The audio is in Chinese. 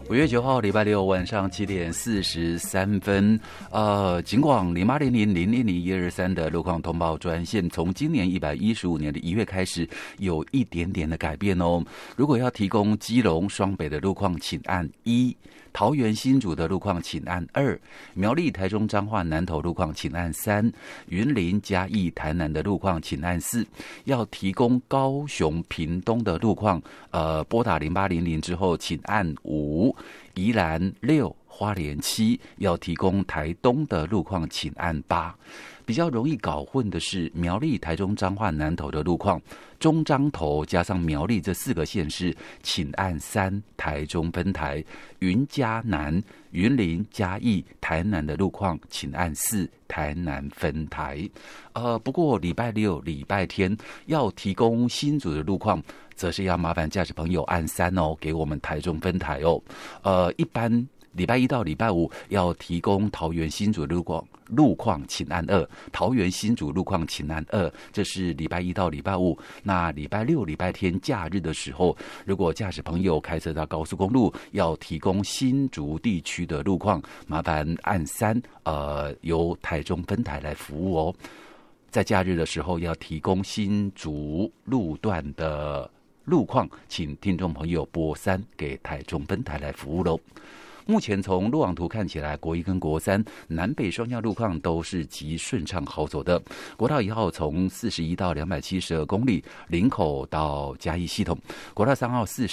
5月9号礼拜六晚上7点43分，警广0800-000-123的路况通报专线，从今年115年的1月开始，有一点点的改变哦。如果要提供基隆、双北的路况，请按1；桃园、新竹的路况，请按2；苗栗、台中、彰化、南投路况，请按3；云林、嘉义、台南的路况，请按4；要提供高雄、屏东的路况，拨打0800之后，请按5；宜兰6，花莲7，要提供台东的路况，请按8。比较容易搞混的是苗栗、台中、彰化、南投的路况，中彰投加上苗栗这4个县市，请按3，台中分台；云嘉南、云林、嘉义、台南的路况，请按4，台南分台。不过礼拜六、礼拜天要提供新竹的路况，则是要麻烦驾驶朋友按3哦，给我们台中分台哦。一般礼拜一到礼拜五要提供桃园新竹路况，请按2；桃园新竹路况，请按2。这是礼拜一到礼拜五。那礼拜六、礼拜天假日的时候，如果驾驶朋友开车到高速公路，要提供新竹地区的路况，麻烦按3，由台中分台来服务哦。在假日的时候要提供新竹路段的路况，请听众朋友拨3给台中分台来服务喽。目前从路网图看起来，国1跟国3南北双向路况都是极顺畅好走的。国道1号从41到272公里，林口到嘉义系统；国道3号